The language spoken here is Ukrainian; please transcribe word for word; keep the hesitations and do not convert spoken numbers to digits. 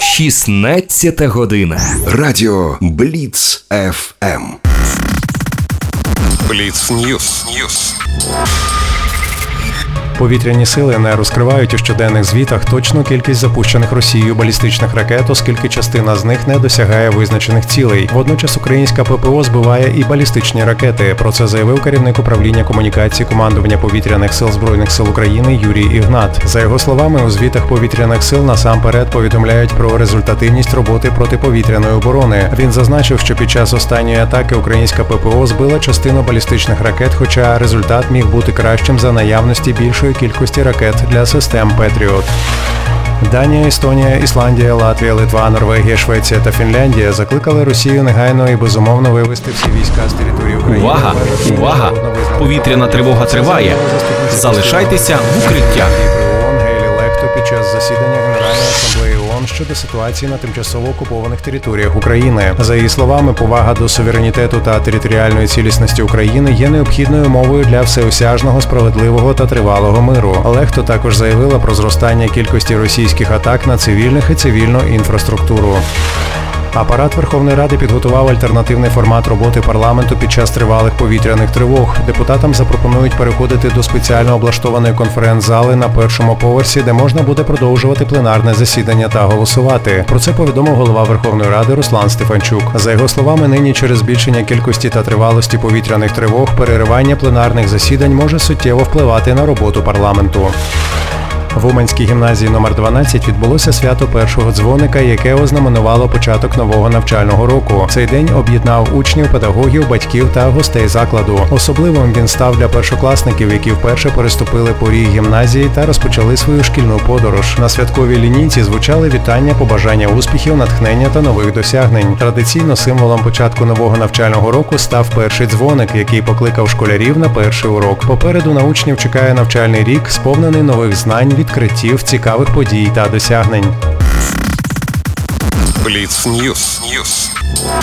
шістнадцята година. Радіо Бліц еф ем. Бліц Ньюс. Ньюс. Повітряні сили не розкривають у щоденних звітах точну кількість запущених Росією балістичних ракет, оскільки частина з них не досягає визначених цілей. Водночас українська ППО збиває і балістичні ракети. Про це заявив керівник управління комунікації командування повітряних сил Збройних сил України Юрій Ігнат. За його словами, у звітах повітряних сил насамперед повідомляють про результативність роботи протиповітряної оборони. Він зазначив, що під час останньої атаки українська ППО збила частину балістичних ракет, хоча результат міг бути кращим за наявності більшої кількості ракет для систем Петріот. Данія, Естонія, Ісландія, Латвія, Литва, Норвегія, Швеція та Фінляндія закликали Росію негайно і безумовно вивести всі війська з території України. Увага! Увага! Повітряна тривога триває. Залишайтеся в укриттях. Під час засідання Генеральної асамблеї ООН щодо ситуації на тимчасово окупованих територіях України. За її словами, повага до суверенітету та територіальної цілісності України є необхідною умовою для всеосяжного, справедливого та тривалого миру. Лехто також заявила про зростання кількості російських атак на цивільних і цивільну інфраструктуру. Апарат Верховної Ради підготував альтернативний формат роботи парламенту під час тривалих повітряних тривог. Депутатам запропонують переходити до спеціально облаштованої конференц-зали на першому поверсі, де можна буде продовжувати пленарне засідання та голосувати. Про це повідомив голова Верховної Ради Руслан Стефанчук. За його словами, нині через збільшення кількості та тривалості повітряних тривог переривання пленарних засідань може суттєво впливати на роботу парламенту. В Уманській гімназії номер дванадцять відбулося свято першого дзвоника, яке ознаменувало початок нового навчального року. Цей день об'єднав учнів, педагогів, батьків та гостей закладу. Особливим він став для першокласників, які вперше переступили поріг гімназії та розпочали свою шкільну подорож. На святковій лінійці звучали вітання, побажання успіхів, натхнення та нових досягнень. Традиційно символом початку нового навчального року став перший дзвоник, який покликав школярів на перший урок. Попереду на учнів чекає навчальний рік, сповнений нових знань, відкриттів, цікавих подій та досягнень. Бліц Ньюс. Ньюс.